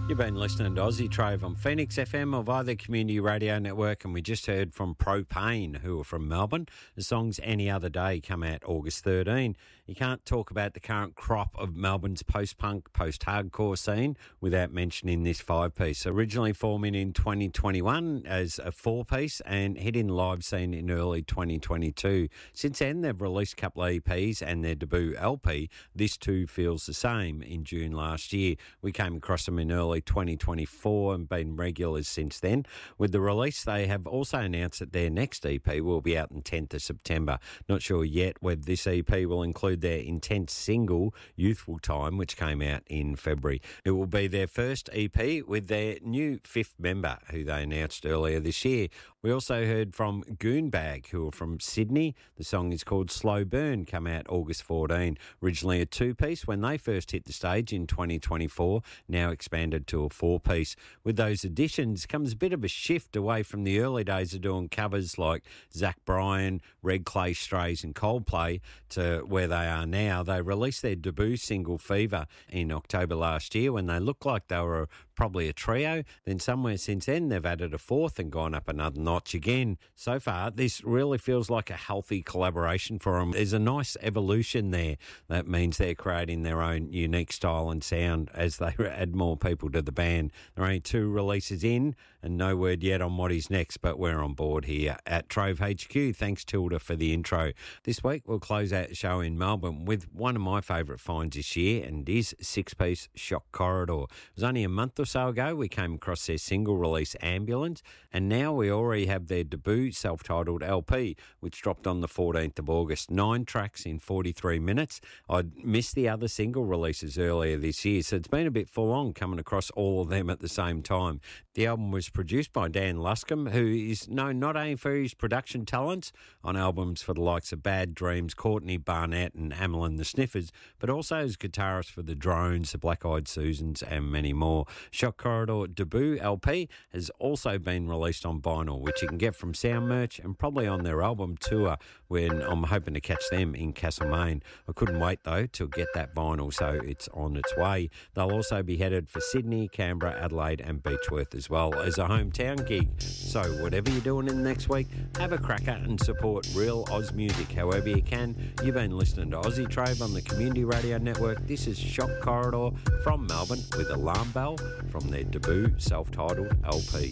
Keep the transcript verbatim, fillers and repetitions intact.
You've been listening to Aussie Trove on Phoenix F M or via the Community Radio Network, and we just heard from Propane, who are from Melbourne. The song's Any Other Day come out August thirteenth. You can't talk about the current crop of Melbourne's post-punk, post-hardcore scene without mentioning this five-piece. Originally forming in twenty twenty-one as a four-piece and hitting the live scene in early twenty twenty-two. Since then, they've released a couple of E Ps and their debut L P, This Too Feels the Same, in June last year. We came across them in early twenty twenty-four and been regulars since then. With the release, they have also announced that their next E P will be out on tenth of September. Not sure yet whether this E P will include their intense single, Youthful Time, which came out in February. It will be their first E P with their new fifth member, who they announced earlier this year. We also heard from Goonbag, who are from Sydney. The song is called Slow Burn, come out August fourteenth. Originally a two-piece when they first hit the stage in twenty twenty-four, now expanded to a four-piece. With those additions comes a bit of a shift away from the early days of doing covers like Zach Bryan, Red Clay Strays and Coldplay to where they are now. They released their debut single Fever in October last year when they looked like they were probably a trio. Then somewhere since then they've added a fourth and gone up another notch again. So far this really feels like a healthy collaboration for them. There's a nice evolution there. That means they're creating their own unique style and sound as they add more people to the band. There are only two releases in and no word yet on what is next, but we're on board here at Trove H Q. Thanks Tilda for the intro. This week we'll close out the show in Melbourne with one of my favourite finds this year, and it is six-piece Shock Corridor. It was only a month or so ago we came across their single release Ambulance, and now we already have their debut self-titled L P, which dropped on the fourteenth of August. Nine tracks in forty-three minutes. I'd missed the other single releases earlier this year, so it's been a bit full on coming across all of them at the same time. The album was produced by Dan Luscombe, who is known not only for his production talents on albums for the likes of Bad Dreams, Courtney Barnett and Amel and the Sniffers, but also as guitarist for the Drones, the Black Eyed Susans and many more. Shock Corridor debut L P has also been released on vinyl, which you can get from Sound Merch and probably on their album tour when I'm hoping to catch them in Castlemaine. I couldn't wait though to get that vinyl, so it's on its way. They'll also be headed for Sydney, Canberra, Adelaide and Beechworth as well as a hometown gig. So whatever you're doing in the next week, have a cracker and support real Oz music however you can. You've been listening to Aussie Trove on the Community Radio Network. This is Shock Corridor from Melbourne with Alarm Bell from their debut self-titled L P.